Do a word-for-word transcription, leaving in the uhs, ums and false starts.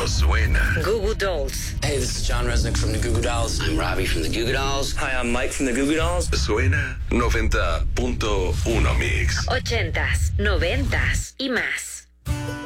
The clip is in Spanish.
suena. Goo Goo Dolls. Hey, this is John Resnick from the Goo Goo Dolls. I'm Robbie from the Goo Goo Dolls. Hi, I'm Mike from the Goo Goo Dolls. Suena noventa punto uno Mix. Ochentas, noventas y más.